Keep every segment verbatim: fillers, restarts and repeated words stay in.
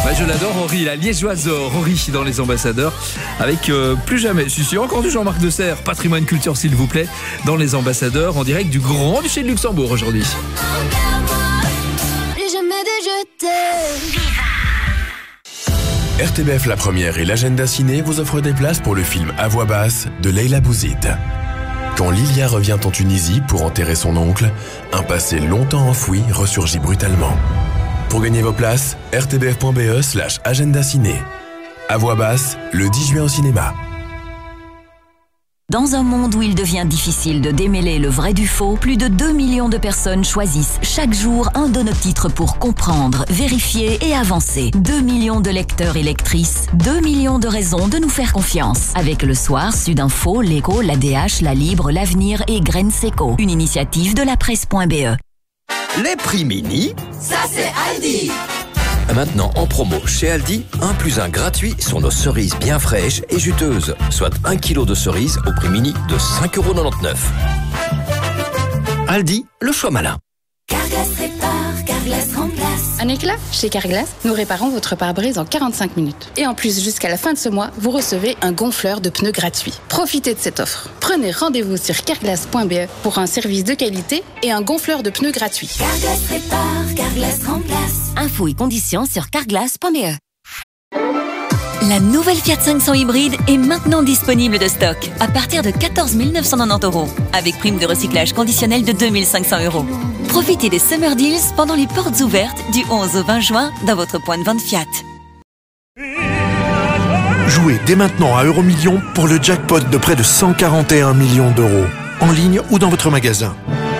Bah, je l'adore, Rory, la liégeoise Rory dans Les Ambassadeurs, avec euh, plus jamais, si, si, encore du Jean-Marc Deserre, patrimoine culture s'il vous plaît, dans Les Ambassadeurs, en direct du Grand-Duché de Luxembourg aujourd'hui. R T B F La Première et l'Agenda Ciné vous offrent des places pour le film À voix basse de Leila Bouzid. Quand Lilia revient en Tunisie pour enterrer son oncle, un passé longtemps enfoui ressurgit brutalement. Pour gagner vos places, r t b f point b e slash agenda ciné. À voix basse, le dix juin au cinéma. Dans un monde où il devient difficile de démêler le vrai du faux, plus de deux millions de personnes choisissent chaque jour un de nos titres pour comprendre, vérifier et avancer. deux millions de lecteurs et lectrices, deux millions de raisons de nous faire confiance. Avec Le Soir, Sudinfo, L'Écho, l'A D H, La Libre, L'Avenir et Graines Seco. Une initiative de la presse point b e. Les prix mini, ça c'est Aldi. Maintenant en promo chez Aldi, un plus un gratuit sur nos cerises bien fraîches et juteuses, soit un kilo de cerises au prix mini de cinq euros quatre-vingt-dix-neuf. Aldi, le choix malin. Carglass répare, Carglass remplace. Un éclat chez Carglass, nous réparons votre pare-brise en quarante-cinq minutes. Et en plus, jusqu'à la fin de ce mois, vous recevez un gonfleur de pneus gratuit. Profitez de cette offre. Prenez rendez-vous sur carglass point b e pour un service de qualité et un gonfleur de pneus gratuit. Carglass répare, Carglass remplace. Infos et conditions sur carglass point b e. La nouvelle Fiat cinq cents hybride est maintenant disponible de stock à partir de quatorze mille neuf cent quatre-vingt-dix euros avec prime de recyclage conditionnelle de deux mille cinq cents euros. Profitez des Summer Deals pendant les portes ouvertes du onze au vingt juin dans votre point de vente Fiat. Jouez dès maintenant à Euromillions pour le jackpot de près de cent quarante et un millions d'euros, en ligne ou dans votre magasin.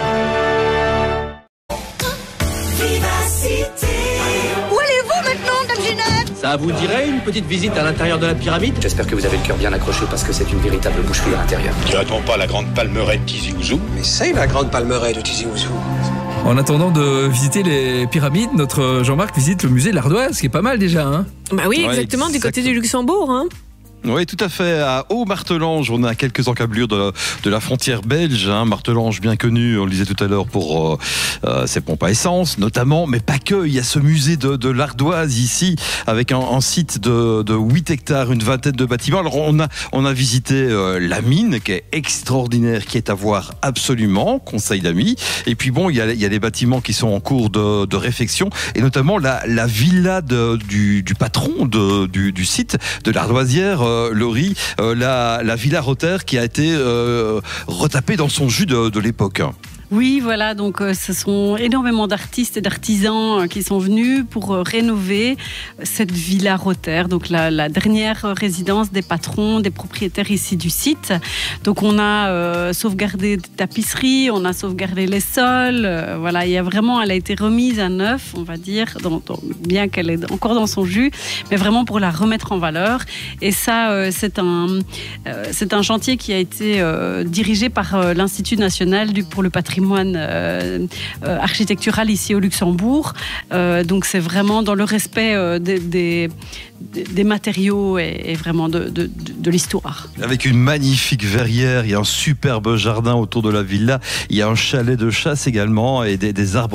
Ça vous dirait une petite visite à l'intérieur de la pyramide? J'espère que vous avez le cœur bien accroché parce que c'est une véritable boucherie à l'intérieur. Dirait-on pas la grande palmeraie de Tizi Ouzou? Mais c'est la grande palmeraie de Tizi Ouzou. En attendant de visiter les pyramides, notre Jean-Marc visite le musée de l'Ardoise, ce qui est pas mal déjà. Hein. Bah oui, exactement, ouais, exactement, du côté du Luxembourg. Hein. Oui, tout à fait. À Haut-Martelange, on a quelques encablures de, de la frontière belge. Hein. Martelange, bien connu, on le disait tout à l'heure, pour euh, euh, ses pompes à essence, notamment, mais pas que. Il y a ce musée de, de l'Ardoise ici, avec un, un site de, de huit hectares, une vingtaine de bâtiments. Alors, on a, on a visité euh, la mine, qui est extraordinaire, qui est à voir absolument, conseil d'amis. Et puis bon, il y a, il y a des bâtiments qui sont en cours de, de réfection, et notamment la, la villa de, du, du patron de, du, du site de l'Ardoisière, Euh, Laurie, euh, la, la Villa Rotter qui a été euh, retapée dans son jus de, de l'époque. Oui, voilà, donc euh, ce sont énormément d'artistes et d'artisans euh, qui sont venus pour euh, rénover cette Villa Rotter, donc la, la dernière résidence des patrons, des propriétaires ici du site. Donc on a euh, sauvegardé des tapisseries, on a sauvegardé les sols, euh, voilà, il y a vraiment, elle a été remise à neuf, on va dire, dans, dans, bien qu'elle est encore dans son jus, mais vraiment pour la remettre en valeur. Et ça, euh, c'est un, euh, c'est un chantier qui a été euh, dirigé par euh, l'Institut national du, pour le patrimoine Euh, euh, architectural ici au Luxembourg. Euh, donc c'est vraiment dans le respect euh, des, des, des matériaux et, et vraiment de, de, de l'histoire. Avec une magnifique verrière, il y a un superbe jardin autour de la villa, il y a un chalet de chasse également et des, des arbres